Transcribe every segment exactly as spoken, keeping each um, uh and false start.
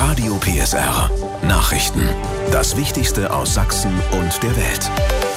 Radio P S R Nachrichten. Das Wichtigste aus Sachsen und der Welt.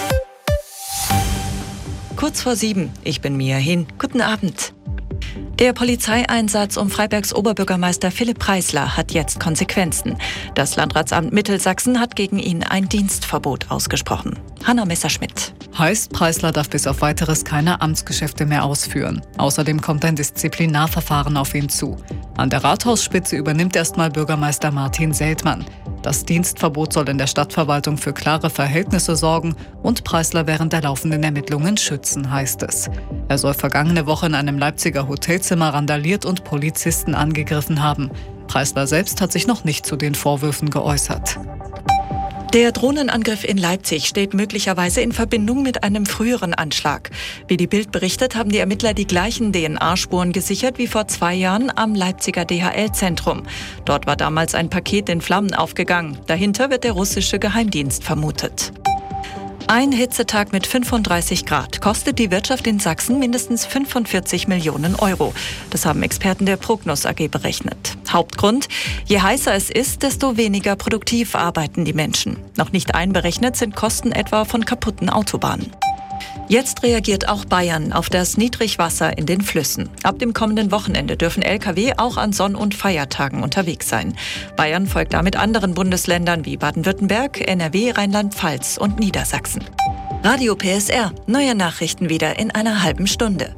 Kurz vor sieben, ich bin Mia Hin. Guten Abend. Der Polizeieinsatz um Freibergs Oberbürgermeister Philipp Preisler hat jetzt Konsequenzen. Das Landratsamt Mittelsachsen hat gegen ihn ein Dienstverbot ausgesprochen. Hanna Messerschmidt. Heißt, Preisler darf bis auf Weiteres keine Amtsgeschäfte mehr ausführen. Außerdem kommt ein Disziplinarverfahren auf ihn zu. An der Rathausspitze übernimmt erstmal Bürgermeister Martin Seltmann. Das Dienstverbot soll in der Stadtverwaltung für klare Verhältnisse sorgen und Preisler während der laufenden Ermittlungen schützen, heißt es. Er soll vergangene Woche in einem Leipziger Hotelzimmer randaliert und Polizisten angegriffen haben. Preisler selbst hat sich noch nicht zu den Vorwürfen geäußert. Der Drohnenangriff in Leipzig steht möglicherweise in Verbindung mit einem früheren Anschlag. Wie die Bild berichtet, haben die Ermittler die gleichen D N A-Spuren gesichert wie vor zwei Jahren am Leipziger D H L-Zentrum. Dort war damals ein Paket in Flammen aufgegangen. Dahinter wird der russische Geheimdienst vermutet. Ein Hitzetag mit fünfunddreißig Grad kostet die Wirtschaft in Sachsen mindestens fünfundvierzig Millionen Euro. Das haben Experten der Prognos A G berechnet. Hauptgrund: Je heißer es ist, desto weniger produktiv arbeiten die Menschen. Noch nicht einberechnet sind Kosten etwa von kaputten Autobahnen. Jetzt reagiert auch Bayern auf das Niedrigwasser in den Flüssen. Ab dem kommenden Wochenende dürfen L K W auch an Sonn- und Feiertagen unterwegs sein. Bayern folgt damit anderen Bundesländern wie Baden-Württemberg, N R W, Rheinland-Pfalz und Niedersachsen. Radio P S R, neue Nachrichten wieder in einer halben Stunde.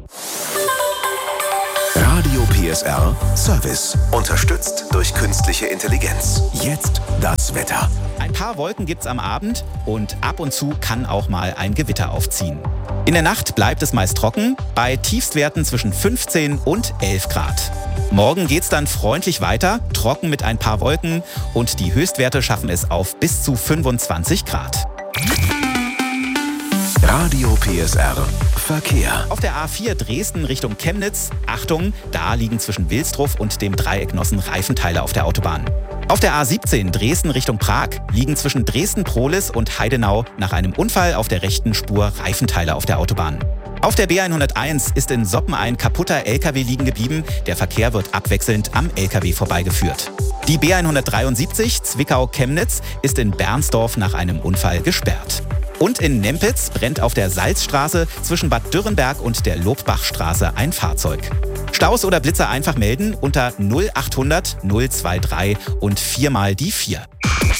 Radio P S R Service. Unterstützt durch künstliche Intelligenz. Jetzt das Wetter. Ein paar Wolken gibt's am Abend und ab und zu kann auch mal ein Gewitter aufziehen. In der Nacht bleibt es meist trocken, bei Tiefstwerten zwischen fünfzehn und elf Grad. Morgen geht's dann freundlich weiter, trocken mit ein paar Wolken und die Höchstwerte schaffen es auf bis zu fünfundzwanzig Grad. Radio P S R Verkehr. Auf der A vier Dresden Richtung Chemnitz, Achtung, da liegen zwischen Wilsdruff und dem Dreieck Nossen Reifenteile auf der Autobahn. Auf der A siebzehn Dresden Richtung Prag liegen zwischen Dresden-Prohlis und Heidenau nach einem Unfall auf der rechten Spur Reifenteile auf der Autobahn. Auf der B hunderteins ist in Soppen ein kaputter L K W liegen geblieben. Der Verkehr wird abwechselnd am L K W vorbeigeführt. Die B hundertdreiundsiebzig Zwickau-Chemnitz ist in Bernsdorf nach einem Unfall gesperrt. Und in Nempitz brennt auf der Salzstraße zwischen Bad Dürrenberg und der Lobbachstraße ein Fahrzeug. Staus oder Blitzer einfach melden unter null achthundert null drei drei und viermal die vier.